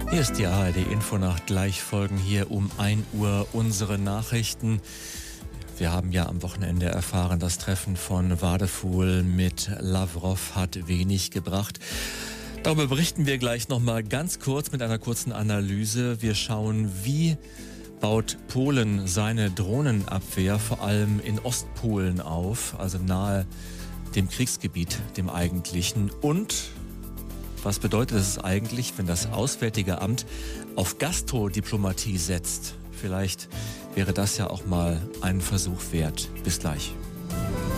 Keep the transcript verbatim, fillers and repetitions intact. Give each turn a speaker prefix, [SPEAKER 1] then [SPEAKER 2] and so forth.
[SPEAKER 1] Hier ist die A R D-Infonacht. Gleich folgen hier um ein Uhr unsere Nachrichten. Wir haben ja am Wochenende erfahren, das Treffen von Wadefuhl mit Lavrov hat wenig gebracht. Darüber berichten wir gleich nochmal ganz kurz mit einer kurzen Analyse. Wir schauen, wie baut Polen seine Drohnenabwehr vor allem in Ostpolen auf, also nahe dem Kriegsgebiet, dem eigentlichen. Und was bedeutet es eigentlich, wenn das Auswärtige Amt auf Gastrodiplomatie setzt? Vielleicht wäre das ja auch mal einen Versuch wert. Bis gleich.